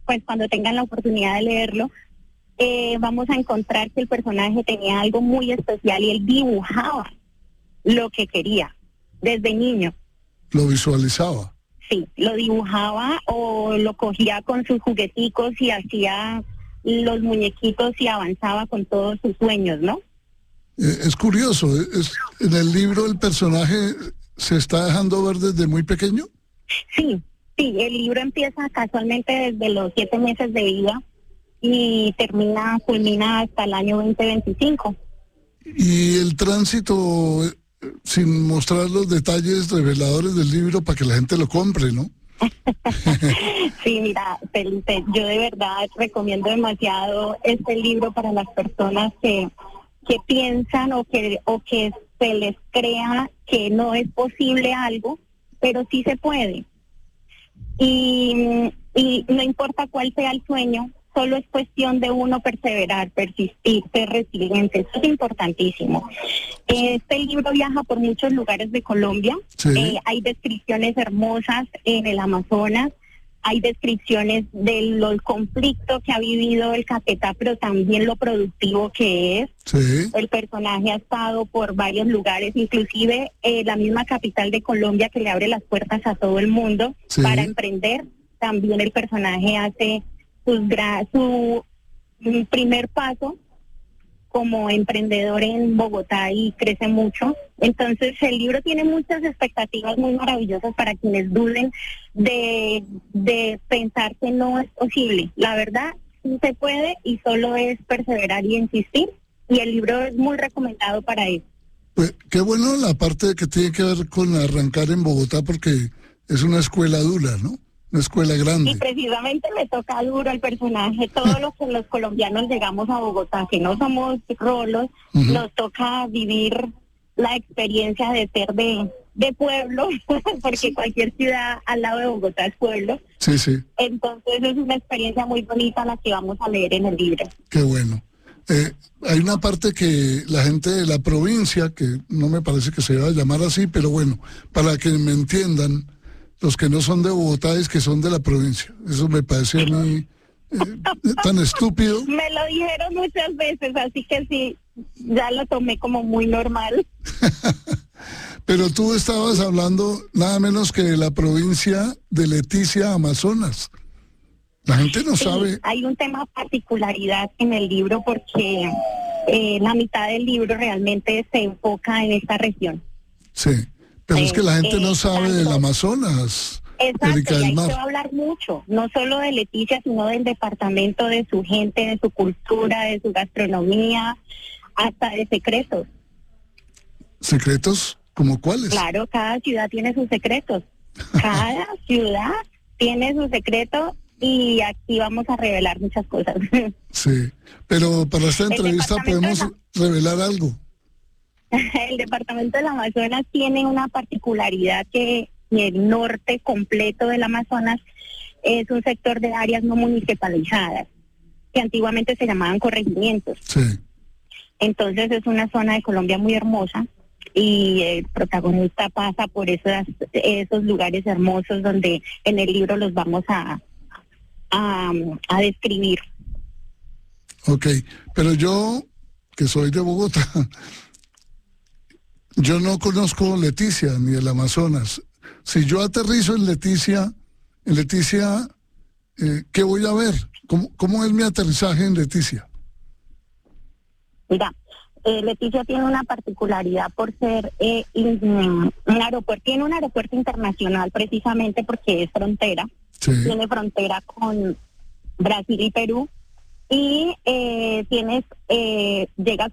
pues cuando tengan la oportunidad de leerlo, vamos a encontrar que el personaje tenía algo muy especial y él dibujaba lo que quería desde niño. Lo visualizaba. Sí, lo dibujaba o lo cogía con sus jugueticos y hacía los muñequitos y avanzaba con todos sus sueños, ¿no? Es curioso, en el libro el personaje se está dejando ver desde muy pequeño. Sí, el libro empieza casualmente desde los 7 meses de vida y culmina hasta el año 2025. Y el tránsito, sin mostrar los detalles reveladores del libro para que la gente lo compre, ¿no? Sí, mira, Felipe, yo de verdad recomiendo demasiado este libro para las personas que piensan o que se les crea que no es posible algo, pero sí se puede. Y no importa cuál sea el sueño, solo es cuestión de uno perseverar, persistir, ser resiliente. Eso es importantísimo. Este libro viaja por muchos lugares de Colombia. Sí. Hay descripciones hermosas en el Amazonas. Hay descripciones del conflicto que ha vivido el Caquetá, pero también lo productivo que es. Sí. El personaje ha estado por varios lugares, inclusive la misma capital de Colombia que le abre las puertas a todo el mundo para emprender. También el personaje hace su primer paso como emprendedor en Bogotá y crece mucho. Entonces el libro tiene muchas expectativas muy maravillosas para quienes duden de pensar que no es posible. La verdad, sí se puede y solo es perseverar y insistir, y el libro es muy recomendado para eso. Pues qué bueno la parte que tiene que ver con arrancar en Bogotá, porque es una escuela dura, ¿no? Una escuela grande. Y precisamente le toca duro al personaje. Todos los que los colombianos llegamos a Bogotá, que no somos rolos, nos toca vivir la experiencia de ser de pueblo, porque cualquier ciudad al lado de Bogotá es pueblo. Sí, sí. Entonces es una experiencia muy bonita la que vamos a leer en el libro. Qué bueno. Hay una parte que la gente de la provincia, que no me parece que se va a llamar así, pero bueno, para que me entiendan, los que no son de Bogotá es que son de la provincia. Eso me parece a mí tan estúpido. Me lo dijeron muchas veces, así que sí, ya lo tomé como muy normal. Pero tú estabas hablando nada menos que de la provincia de Leticia, Amazonas. La gente no sabe. Hay un tema particularidad en el libro porque la mitad del libro realmente se enfoca en esta región. Sí, pero es que la gente no sabe del Amazonas. Exacto, Erika y del ahí Mar. se va a hablar mucho, no solo de Leticia, sino del departamento, de su gente, de su cultura, de su gastronomía, hasta de secretos. ¿Secretos? ¿Como cuáles? Claro, cada ciudad tiene sus secretos. Cada ciudad tiene su secreto y aquí vamos a revelar muchas cosas. Sí, pero para esta entrevista podemos revelar algo. El departamento del Amazonas tiene una particularidad que el norte completo del Amazonas es un sector de áreas no municipalizadas, que antiguamente se llamaban corregimientos. Sí. Entonces es una zona de Colombia muy hermosa y el protagonista pasa por esos lugares hermosos donde en el libro los vamos a describir. Ok, pero yo, que soy de Bogotá, yo no conozco Leticia ni el Amazonas. Si yo aterrizo en Leticia, ¿qué voy a ver? ¿Cómo es mi aterrizaje en Leticia? Mira, Leticia tiene una particularidad por ser un aeropuerto, tiene un aeropuerto internacional precisamente porque es frontera. Sí. Tiene frontera con Brasil y Perú y llega